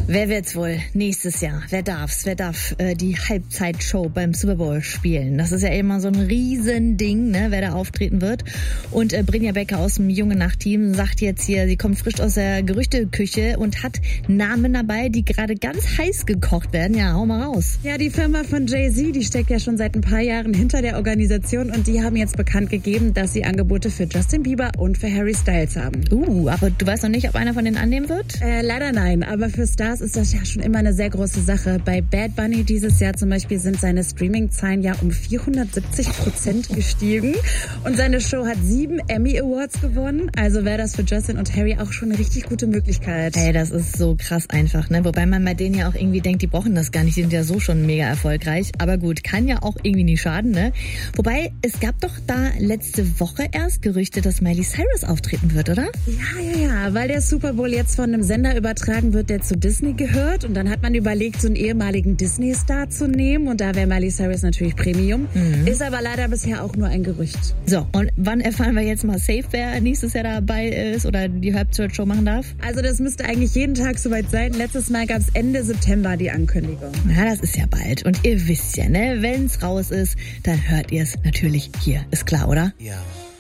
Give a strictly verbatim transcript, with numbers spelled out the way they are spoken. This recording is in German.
Wer wird's wohl nächstes Jahr? Wer darf's? Wer darf äh, die Halbzeitshow beim Super Bowl spielen? Das ist ja immer so ein Riesending, ne, wer da auftreten wird. Und äh, Brinja Becker aus dem Junge Nacht-Team sagt jetzt hier, sie kommt frisch aus der Gerüchteküche und hat Namen dabei, die gerade ganz heiß gekocht werden. Ja, hau mal raus. Ja, die Firma von Jay-Z, die steckt ja schon seit ein paar Jahren hinter der Organisation und die haben jetzt bekannt gegeben, dass sie Angebote für Justin Bieber und für Harry Styles haben. Uh, aber du weißt noch nicht, ob einer von denen annehmen wird? Äh, leider nein, aber für Stars ist das ja schon immer eine sehr große Sache. Bei Bad Bunny dieses Jahr zum Beispiel sind seine Streaming-Zahlen ja um vierhundertsiebzig Prozent gestiegen und seine Show hat sieben Emmy Awards gewonnen. Also wäre das für Justin und Harry auch schon eine richtig gute Möglichkeit. Ey, das ist so krass einfach, ne? Wobei man bei denen ja auch irgendwie denkt, die brauchen das gar nicht, die sind ja so schon mega erfolgreich. Aber gut, kann ja auch irgendwie nicht schaden, ne? Wobei, es gab doch da letzte Woche erst Gerüchte, dass Miley Cyrus auftreten wird, oder? Ja, ja, ja, weil der Super Bowl jetzt von einem Sender übertragen wird, der zu Disney gehört. Und dann hat man überlegt, so einen ehemaligen Disney-Star zu nehmen. Und da wäre Miley Cyrus natürlich Premium. Mhm. Ist aber leider bisher auch nur ein Gerücht. So, und wann erfahren wir jetzt mal safe, wer nächstes Jahr dabei ist oder die Halbzeitshow machen darf? Also das müsste eigentlich jeden Tag soweit sein. Letztes Mal gab es Ende September die Ankündigung. Na, das ist ja bald. Und ihr wisst ja, ne, wenn's raus ist, dann hört ihr es natürlich hier. Ist klar, oder? Ja.